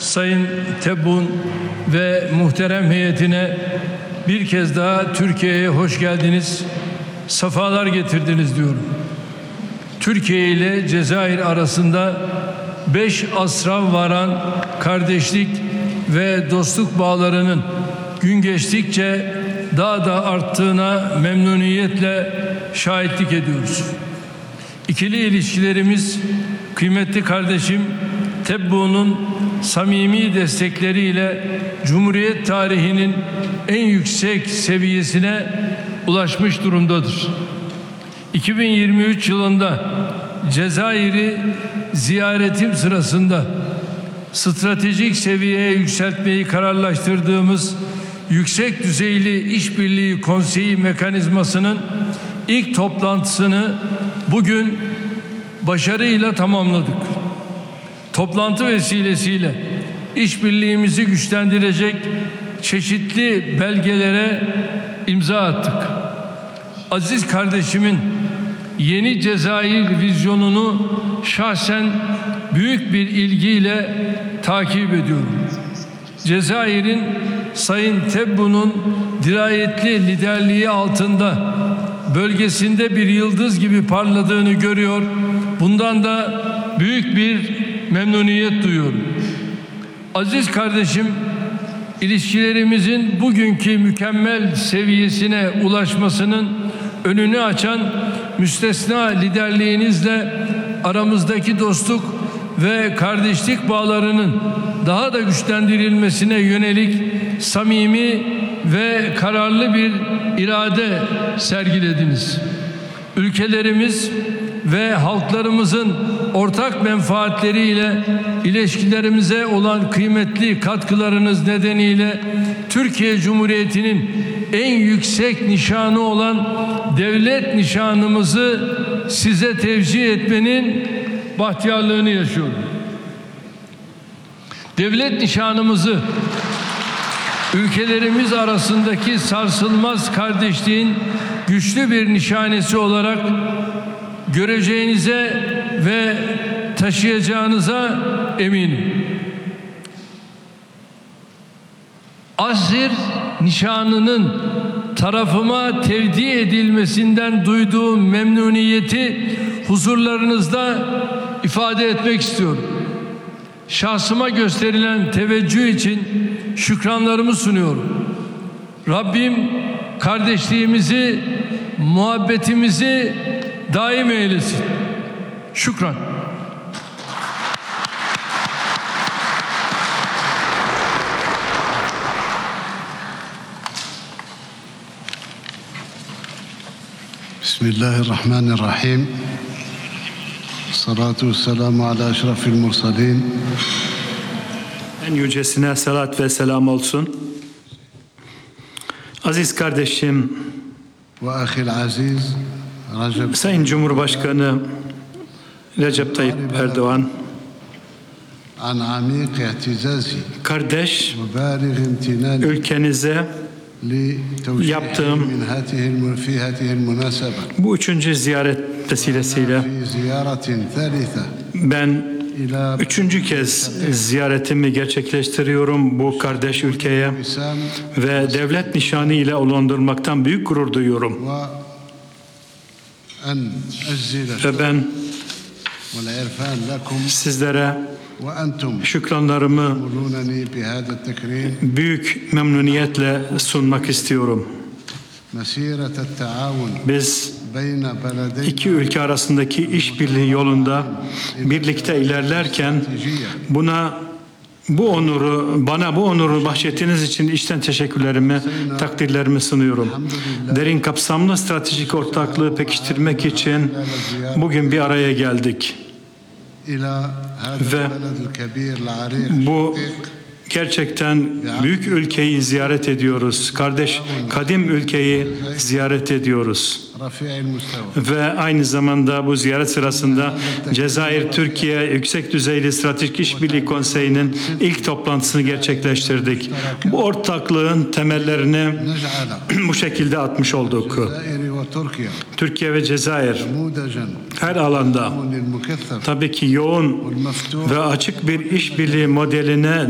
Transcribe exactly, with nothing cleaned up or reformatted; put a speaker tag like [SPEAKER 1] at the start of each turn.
[SPEAKER 1] Sayın Tebboun ve muhterem heyetine bir kez daha Türkiye'ye hoş geldiniz, sefalar getirdiniz diyorum. Türkiye ile Cezayir arasında beş asra varan kardeşlik ve dostluk bağlarının gün geçtikçe daha da arttığına memnuniyetle şahitlik ediyoruz. İkili ilişkilerimiz kıymetli kardeşim Tebboun'un samimi destekleriyle Cumhuriyet tarihinin en yüksek seviyesine ulaşmış durumdadır. iki bin yirmi üç yılında Cezayir'i ziyaretim sırasında stratejik seviyeye yükseltmeyi kararlaştırdığımız Yüksek Düzeyli İşbirliği Konseyi mekanizmasının ilk toplantısını bugün başarıyla tamamladık. Toplantı vesilesiyle işbirliğimizi güçlendirecek çeşitli belgelere imza attık. Aziz kardeşimin yeni Cezayir vizyonunu şahsen büyük bir ilgiyle takip ediyorum. Cezayir'in Sayın Tebboun'un dirayetli liderliği altında bölgesinde bir yıldız gibi parladığını görüyor. Bundan da büyük bir memnuniyet duyuyorum. Aziz kardeşim, ilişkilerimizin bugünkü mükemmel seviyesine ulaşmasının önünü açan müstesna liderliğinizle aramızdaki dostluk ve kardeşlik bağlarının daha da güçlendirilmesine yönelik samimi ve kararlı bir irade sergilediniz. Ülkelerimiz ve halklarımızın ortak menfaatleriyle ilişkilerimize olan kıymetli katkılarınız nedeniyle Türkiye Cumhuriyeti'nin en yüksek nişanı olan devlet nişanımızı size tevcih etmenin bahtiyarlığını yaşıyorum. Devlet nişanımızı ülkelerimiz arasındaki sarsılmaz kardeşliğin güçlü bir nişanesi olarak göreceğinize ve taşıyacağınıza eminim. Asir nişanının tarafıma tevdi edilmesinden duyduğum memnuniyeti huzurlarınızda ifade etmek istiyorum. Şahsıma gösterilen teveccüh için şükranlarımı sunuyorum. Rabbim kardeşliğimizi, muhabbetimizi daim eylesin. Şükran.
[SPEAKER 2] Bismillahirrahmanirrahim. Salatu vesselamu ala eşrafil mursalin.
[SPEAKER 3] En yücesine salat ve selam olsun. Aziz kardeşim,
[SPEAKER 2] Ve ahil aziz Recep
[SPEAKER 3] Sayın Cumhurbaşkanı Recep Tayyip Erdoğan,
[SPEAKER 2] an amik ihtizazi
[SPEAKER 3] kardeş
[SPEAKER 2] ve barig imtinani
[SPEAKER 3] ülkenize
[SPEAKER 2] li tevşihi
[SPEAKER 3] yaptığım
[SPEAKER 2] min hatihi fi hatihi münasebe
[SPEAKER 3] bu üçüncü ziyaret vesilesiyle
[SPEAKER 2] fi ziyaretin thalitha
[SPEAKER 3] ben
[SPEAKER 2] ila
[SPEAKER 3] üçüncü kez ziyaretimi gerçekleştiriyorum bu kardeş ülkeye
[SPEAKER 2] Bisam
[SPEAKER 3] ve devlet nişanı ile onurlandırmaktan büyük gurur duyuyorum.
[SPEAKER 2] ve an eczile
[SPEAKER 3] Ve ben
[SPEAKER 2] ve irfan lakum
[SPEAKER 3] sizlere
[SPEAKER 2] ve entum
[SPEAKER 3] şükranlarımı
[SPEAKER 2] تقولونني بهذا التكريم
[SPEAKER 3] büyük memnuniyetle sunmak istiyorum.
[SPEAKER 2] مسيرة التعاون
[SPEAKER 3] Biz
[SPEAKER 2] بين بلدين
[SPEAKER 3] iki ülke arasındaki işbirliği yolunda birlikte ilerlerken buna bu onuru, bana bu onuru bahşettiğiniz için içten teşekkürlerimi, takdirlerimi sunuyorum. Derin kapsamlı stratejik ortaklığı pekiştirmek için bugün bir araya geldik.
[SPEAKER 2] إلى هذا
[SPEAKER 3] Ve
[SPEAKER 2] البلد الكبير العريق
[SPEAKER 3] bu gerçekten büyük ülkeyi ziyaret ediyoruz. Kardeş, kadim ülkeyi ziyaret ediyoruz.
[SPEAKER 2] رفيع المستوى
[SPEAKER 3] Ve aynı zamanda bu ziyaret sırasında Cezayir-Türkiye Yüksek Düzeyli Stratejik İşbirliği Konseyi'nin ilk toplantısını gerçekleştirdik. Bu ortaklığın temellerini
[SPEAKER 2] نجعل
[SPEAKER 3] bu şekilde atmış olduk.
[SPEAKER 2] الجزائر وتركيا
[SPEAKER 3] Türkiye ve Cezayir
[SPEAKER 2] نموذجا
[SPEAKER 3] her alanda
[SPEAKER 2] للمكثف
[SPEAKER 3] tabii ki yoğun
[SPEAKER 2] والمفتوح
[SPEAKER 3] ve açık bir işbirliği modeline